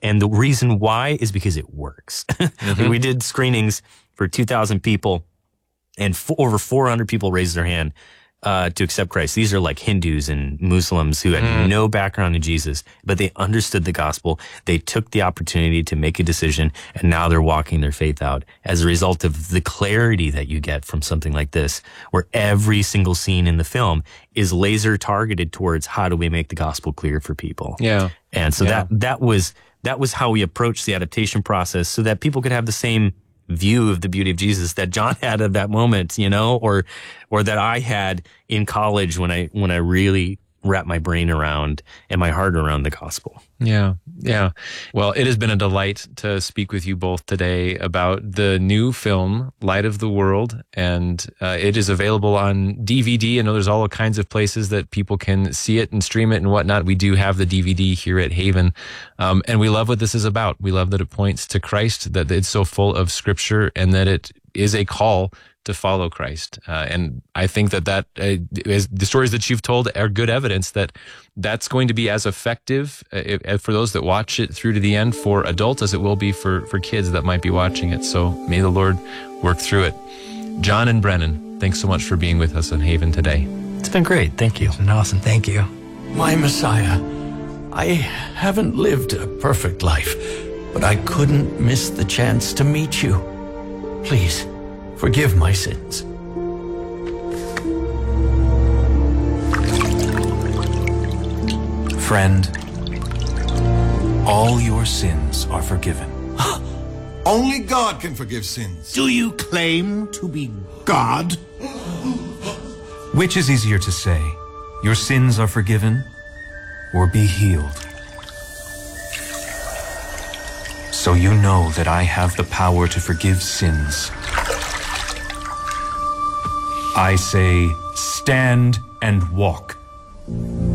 And the reason why is because it works. We did screenings for 2,000 people, and over 400 people raised their hand to accept Christ. These are like Hindus and Muslims who had no background in Jesus, but they understood the gospel. They took the opportunity to make a decision, and now they're walking their faith out as a result of the clarity that you get from something like this, where every single scene in the film is laser targeted towards how do we make the gospel clear for people. Yeah. And so that was how we approached the adaptation process, so that people could have the same view of the beauty of Jesus that John had at that moment, or that I had in college when I really wrapped my brain around and my heart around the gospel. Yeah. Well, it has been a delight to speak with you both today about the new film, Light of the World, and it is available on DVD. I know there's all kinds of places that people can see it and stream it and whatnot. We do have the DVD here at Haven, and we love what this is about. We love that it points to Christ, that it's so full of Scripture, and that it is a call to follow Christ. And I think that is, the stories that you've told are good evidence that that's going to be as effective for those that watch it through to the end for adults as it will be for kids that might be watching it. So may the Lord work through it. John and Brennan, thanks so much for being with us in Haven today. It's been great. Thank you. It's been awesome. Thank you. My Messiah, I haven't lived a perfect life, but I couldn't miss the chance to meet you. Please, forgive my sins. Friend, all your sins are forgiven. Only God can forgive sins. Do you claim to be God? Which is easier to say, your sins are forgiven, or be healed? So you know that I have the power to forgive sins. I say, stand and walk.